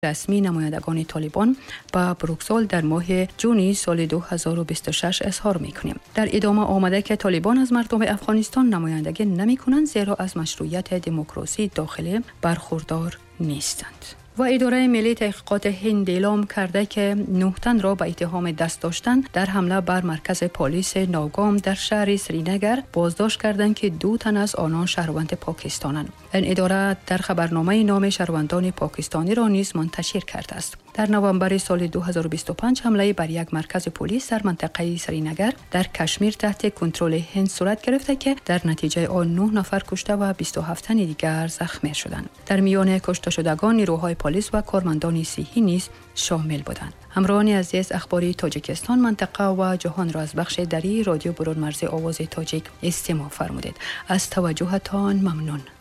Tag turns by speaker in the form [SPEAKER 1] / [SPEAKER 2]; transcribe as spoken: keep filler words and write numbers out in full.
[SPEAKER 1] رسمی نمایندگان طالبان با بروکسل در ماه جون سال دو هزار و بیست و شش اظهار می‌کنیم. در ادامه آمده که طالبان از مردم افغانستان نمایندگی نمی‌کنند زیرا از مشروعیت دموکراسی داخلی برخوردار نیستند. و اداره ملی تحقیقات هند اعلام کرده که نه تن را به اتهام دست داشتن در حمله بر مرکز پلیس ناگام در شهر سرینگر بازداشت کردند که دو تن از آنان شهروند پاکستانند. این اداره در خبرنامه نام شهروندان پاکستانی را نیز منتشر کرده است. در نوامبر سال دو هزار و بیست و پنج حمله بر یک مرکز پلیس در منطقه سرینگر در کشمیر تحت کنترل هند صورت گرفته که در نتیجه آن نه نفر کشته و بیست و هفت تن دیگر زخمی شدند. در میان کشته شدگان نیروهای پلیس و کارمندان صحی نیز شامل بودند. همراهان عزیز، اخباری تاجیکستان، منطقه و جهان را از بخش دری رادیو برون مرزی آواز تاجیک استماع فرمودید. از توجهتان ممنون.